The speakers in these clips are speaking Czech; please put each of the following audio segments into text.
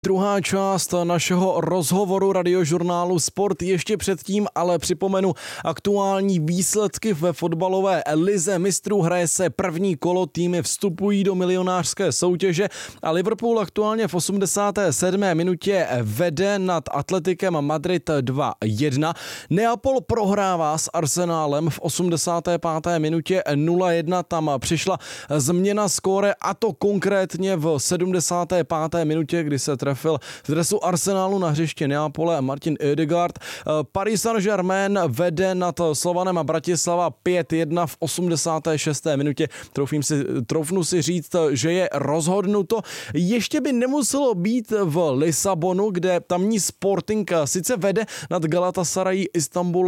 Druhá část našeho rozhovoru Radiožurnálu Sport. Ještě předtím ale připomenu aktuální výsledky ve fotbalové lize mistrů. Hraje se první kolo, týmy vstupují do milionářské soutěže a Liverpool aktuálně v 87. minutě vede nad Atletikem Madrid 2-1. Neapol prohrává s Arsenálem v 85. minutě 0-1. Tam přišla změna skóre a to konkrétně v 75. minutě, kdy se trefil v dresu Arsenálu na hřiště Neapole Martin Ødegaard. Paris Saint-Germain vede nad Slovanem a Bratislava 5-1 v 86. minutě. Troufnu si říct, že je rozhodnuto. Ještě by nemuselo být v Lisabonu, kde tamní Sporting sice vede nad Galatasaray Istanbul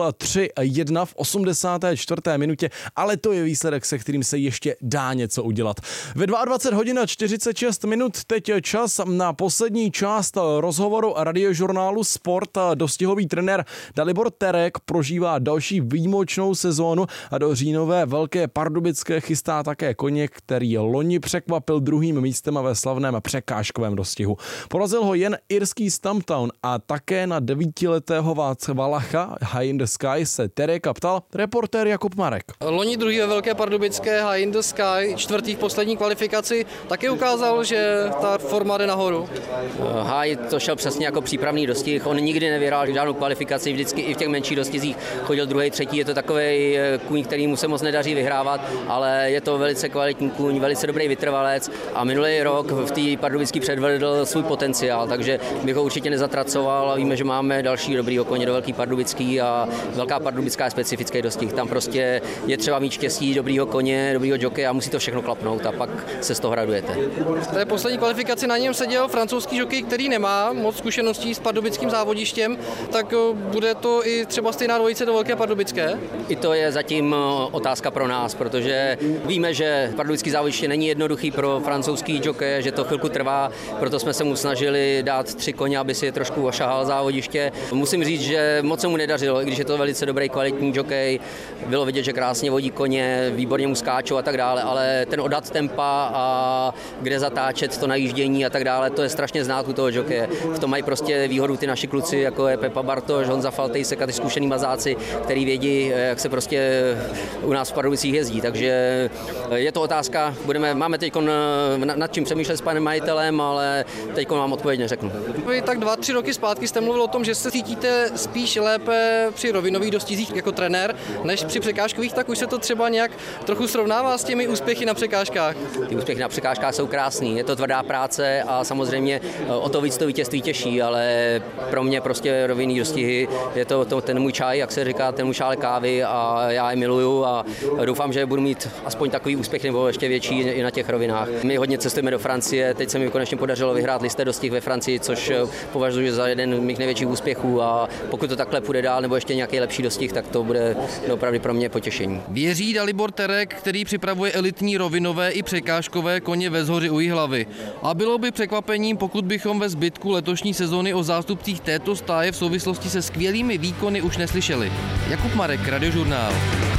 3-1 v 84. minutě, ale to je výsledek, se kterým se ještě dá něco udělat. Ve 22 hodin a 46 minut teď čas na poslední část rozhovoru Radiožurnálu Sport. Dostihový trenér Dalibor Terek prožívá další výjimečnou sezónu a do říjnové Velké Pardubické chystá také koně, který loni překvapil druhým místem a ve slavném překážkovém dostihu. Porazil ho jen irský Stumptown a také na 9letého Valacha High in the Sky se Tereka ptal reportér Jakub Marek. Loni druhý ve Velké Pardubické High in the Sky, čtvrtý v poslední kvalifikaci, taky ukázal, že ta forma jde nahoru. High to šel přesně jako přípravný dostih, on nikdy nevyhrál žádnou kvalifikaci, vždycky i v těch menších dostizích chodil druhý, třetí, je to takový kůň, který mu se moc nedaří vyhrávat, ale je to velice kvalitní kůň, velice dobrý vytrvalec a minulý rok v té Pardubické předvedl svůj potenciál, takže bych ho určitě nezatracoval a víme, že máme další dobrýho koně do Velké Pardubické a Velká Pardubická je specifický dostih, tam prostě je třeba mít štěstí, dobrýho koně, dobrýho jockey a musí to všechno klapnout a pak se z toho radujete. V té poslední kvalifikaci na něm seděl francouzský jockey, který nemá moc zkušeností s pardubickým závodištěm, tak bude to i třeba stejná dvojice do Velké Pardubické? I to je zatím otázka pro nás, protože víme, že pardubický závodiště není jednoduchý pro francouzský jockey, že to chvilku trvá, proto jsme se mu snažili dát 3 koně, aby si je trošku ošahal závodiště. Musím říct, že moc se mu nedařilo, i když je to velice dobrý kvalitní jockey, bylo vidět, že krásně vodí koně, výborně mu skáčou a tak dále, ale ten odhad tempa a kde zatáčet to najíždění a tak dále, to je strašně znát u toho jockeye. V tom mají prostě výhodu ty naši kluci, jako je Pepa Bartoš, Honza Faltejsek a ty zkušený mazáci, který vědí, jak se prostě u nás v Pardubicích jezdí. Takže je to otázka, máme teď nad čím přemýšlet s panem majitelem, ale teď vám odpověď neřeknu. Vy tak 2-3 roky zpátky jste mluvil o tom, že se cítíte spíš lépe při rovinových dostizích jako trenér, než při překážkových, tak už se to třeba nějak trochu srovnává s těmi úspěchy na překážkách? Ty úspěchy na překážkách jsou krásný, je to tvrdá práce a samozřejmě o to víc to vítězství těší, ale pro mě prostě rovinný dostihy je to ten můj čaj, jak se říká, ten můj šálek kávy a já je miluju a doufám, že budu mít aspoň takový úspěch nebo ještě větší i na těch rovinách. My hodně cestujeme do Francie, teď se mi konečně podařilo vyhrát listé dostih ve Francii, což považuji za jeden z mých největších úspěchů a pokud to takhle půjde dál nebo ještě nějaký lepší dostih, tak to bude opravdu pro mě potěšení. Věří Dalibor Terek, který připravuje elitní rovinové i překážkové koně ve Zhoři u Jihlavy. A bylo by překvapením, pokud bychom ve zbytku letošní sezóny o zástupcích této stáje v souvislosti se skvělými výkony už neslyšeli. Jakub Marek, Radiožurnál.